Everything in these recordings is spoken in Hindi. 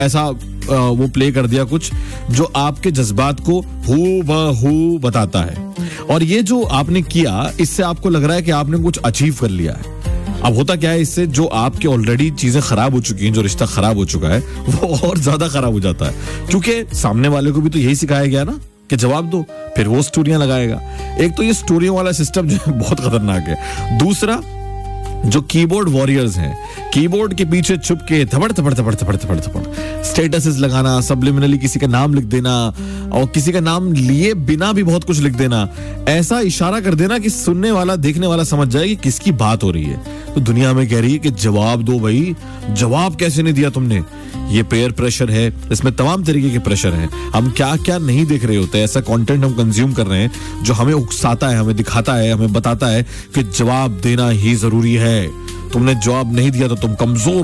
ऐसा वो प्ले कर दिया कुछ जो आपके जज्बात को हूबहू बताता है, और ये जो आपने किया इससे आपको लग रहा है कि आपने कुछ अचीव कर लिया है। अब होता क्या है, इससे जो आपके ऑलरेडी चीजें खराब हो चुकी हैं, जो रिश्ता खराब हो चुका है, वो और ज्यादा खराब हो जाता है, क्योंकि सामने वाले को भी तो यही सिखाया गया ना कि जवाब दो, फिर वो स्टोरियां लगाएगा। एक तो ये स्टोरियों वाला सिस्टम जो है बहुत खतरनाक है। दूसरा, जो कीबोर्ड वॉरियर्स हैं, कीबोर्ड के पीछे छुप के थपड़ थपड़ थपड़ थपड़ थपड़ थपड़ स्टेटसेस लगाना, सब्लिमिनली किसी का नाम लिख देना, और किसी का नाम लिए बिना भी बहुत कुछ लिख देना, ऐसा इशारा कर देना कि सुनने वाला देखने वाला समझ जाए कि किसकी बात हो रही है। तो दुनिया में कह रही है कि जवाब दो भाई, जवाब कैसे नहीं दिया तुमने। ये पेयर प्रेशर है, इसमें तमाम तरीके के प्रेशर हैं। हम क्या क्या नहीं देख रहे होते, ऐसा कंटेंट हम कंज्यूम कर रहे हैं जो हमें उकसाता है, हमें दिखाता है, हमें बताता है कि जवाब देना ही जरूरी है, तुमने जवाब नहीं दिया तो तुम कमजोर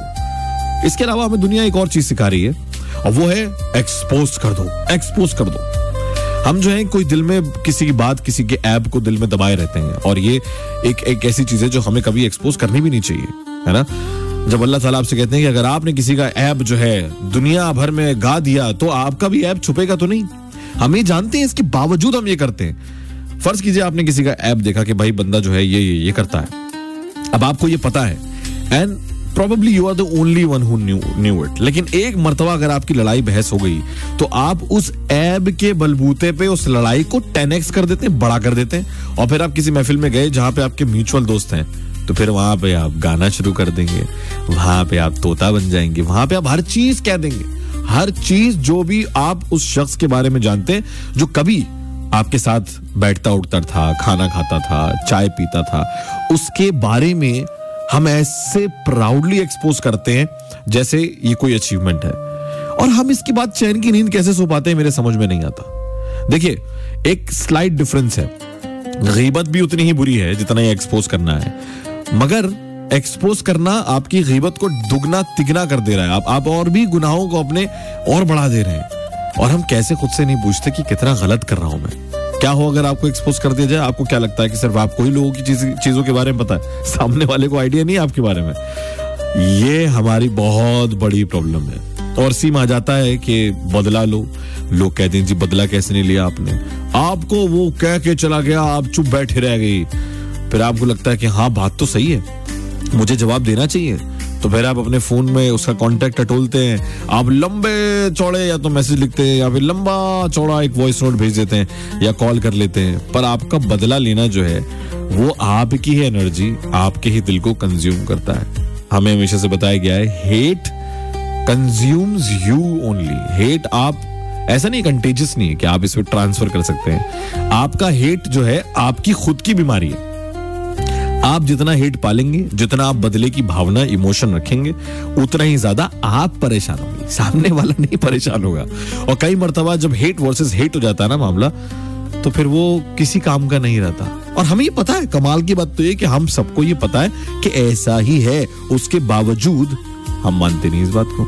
हो। इसके अलावा हमें दुनिया एक और चीज सिखा रही है, और वो है एक्सपोज कर दो, एक्सपोज कर दो। हम जो है कोई दिल में किसी की बात, किसी के ऐब को दिल में दबाए रहते हैं, और ये एक ऐसी चीज है जो हमें कभी एक्सपोज करनी भी नहीं चाहिए, है ना। जब अल्लाह ताला आपसे कहते हैं कि अगर आपने किसी का ऐब जो है दुनिया भर में गा दिया तो आपका भी ऐब छुपेगा तो नहीं। हम ये जानते हैं, इसके बावजूद हम ये करते हैं। फर्ज कीजिए आपने किसी का ऐब देखा कि भाई बंदा जो है ये करता है, अब आपको ये पता है, and probably you are the only one who knew it, लेकिन एक मर्तबा अगर आपकी लड़ाई बहस हो गई तो आप उस ऐब के बलबूते पे उस लड़ाई को 10x कर देते हैं, बड़ा कर देते हैं, और फिर आप किसी महफिल में गए जहां पे आपके म्यूचुअल दोस्त हैं, तो फिर वहां पे आप गाना शुरू कर देंगे, वहां पे आप तोता बन जाएंगे, वहां पे आप हर चीज कह देंगे, हर चीज जो भी आप उस शख्स के बारे में जानते हैं जो कभी आपके साथ बैठता उठता था, खाना खाता था, चाय पीता था, उसके बारे में हम ऐसे प्राउडली एक्सपोज करते हैं जैसे ये कोई अचीवमेंट है। और हम इसके बाद चैन की नींद कैसे सो पाते हैं, मेरे समझ में नहीं आता। देखिए, एक स्लाइट डिफरेंस है, गीबत भी उतनी ही बुरी है जितना ये एक्सपोज करना है, मगर एक्सपोज करना आपकी गीबत को दुगना तिगना कर दे रहा है। आप और भी गुनाहों को अपने और बढ़ा दे रहे हैं, और हम कैसे खुद से नहीं पूछते कि कितना गलत कर रहा हूं मैं। क्या हो अगर आपको एक्सपोज कर दिया जाए? आपको क्या लगता है कि सिर्फ आपको ही लोगों की चीजों के बारे में पता है, सामने वाले को आइडिया नहीं है आपके बारे में? ये हमारी बहुत बड़ी प्रॉब्लम है। और सीम आ जाता है कि बदला लो, लोग कहते हैं जी बदला कैसे नहीं लिया आपने, आपको वो कह के चला गया, आप चुप बैठे रह गई, फिर आपको लगता है कि हाँ बात तो सही है, मुझे जवाब देना चाहिए, तो फिर आप अपने फोन में उसका कांटेक्ट टटोलते हैं, आप लंबे चौड़े या तो मैसेज लिखते हैं या फिर लंबा चौड़ा एक वॉइस नोट भेज देते हैं या कॉल कर लेते हैं, पर आपका बदला लेना जो है वो आपकी ही एनर्जी, आपके ही दिल को कंज्यूम करता है। हमें हमेशा से बताया गया है, hate consumes you only. Hate आप ऐसा नहीं, कंटेजियस नहीं है कि आप इसमें ट्रांसफर कर सकते हैं। आपका हेट जो है आपकी खुद की बीमारी है। आप जितना हेट पालेंगे, जितना आप बदले की भावना, इमोशन रखेंगे, उतना ही ज्यादा आप परेशान होंगे, सामने वाला नहीं परेशान होगा। और कई मर्तबा जब हेट वर्सेस हेट हो जाता है ना मामला, तो फिर वो किसी काम का नहीं रहता। और हमें ये पता है, कमाल की बात तो ये कि हम सबको ये पता है कि ऐसा ही है, उसके बावजूद हम मानते नहीं इस बात को।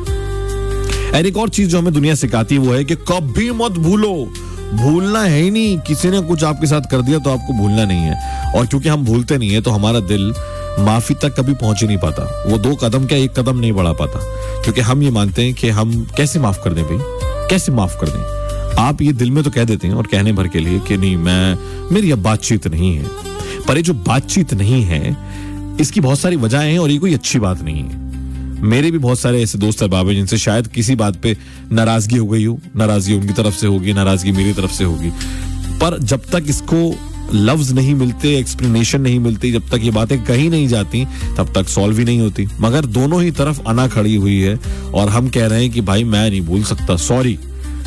और एक और चीज जो हमें दुनिया सिखाती है वो है कि कभी मत भूलो, भूलना है ही नहीं। किसी ने कुछ आपके साथ कर दिया तो आपको भूलना नहीं है, और क्योंकि हम भूलते नहीं है तो हमारा दिल माफी तक कभी पहुंच ही नहीं पाता, वो 2 कदम क्या 1 कदम नहीं बढ़ा पाता, क्योंकि हम ये मानते हैं कि हम कैसे माफ कर दें भाई, कैसे माफ कर दें। आप ये दिल में तो कह देते हैं और कहने भर के लिए कि नहीं, मेरी अब बातचीत नहीं है, पर ये जो बातचीत नहीं है इसकी बहुत सारी वजहें हैं और ये कोई अच्छी बात नहीं है। मेरे भी बहुत सारे ऐसे दोस्त अहबाब हैं जिनसे शायद किसी बात पे नाराजगी हो गई हो, नाराजगी उनकी तरफ से होगी, नाराजगी मेरी तरफ से होगी, पर जब तक इसको लफ्ज नहीं मिलते, एक्सप्लेनेशन नहीं मिलती, जब तक ये बातें कहीं नहीं जाती, तब तक सॉल्व ही नहीं होती। मगर दोनों ही तरफ अना खड़ी हुई है और हम कह रहे हैं कि भाई मैं नहीं भूल सकता, सॉरी,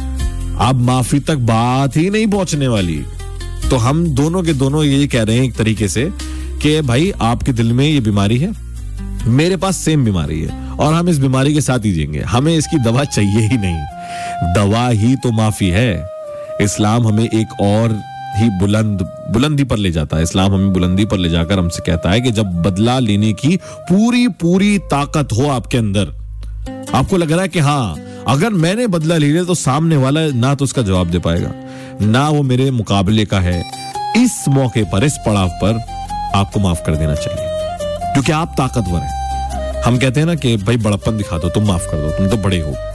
अब माफी तक बात ही नहीं पहुंचने वाली। तो हम दोनों के दोनों ये कह रहे हैं एक तरीके से कि भाई आपके दिल में ये बीमारी है, मेरे पास सेम बीमारी है, और हम इस बीमारी के साथ ही जिएंगे, हमें इसकी दवा चाहिए ही नहीं। दवा ही तो माफी है। इस्लाम हमें एक और ही बुलंदी पर ले जाता है। इस्लाम हमें बुलंदी पर ले जाकर हमसे कहता है कि जब बदला लेने की पूरी पूरी ताकत हो आपके अंदर, आपको लग रहा है कि हाँ अगर मैंने बदला ले लिया तो सामने वाला ना तो उसका जवाब दे पाएगा, ना वो मेरे मुकाबले का है, इस मौके पर, इस पड़ाव पर आपको माफ कर देना चाहिए, क्योंकि आप ताकतवर हैं। हम कहते हैं ना कि भाई बड़प्पन दिखा दो, तुम माफ कर दो, तुम तो बड़े हो।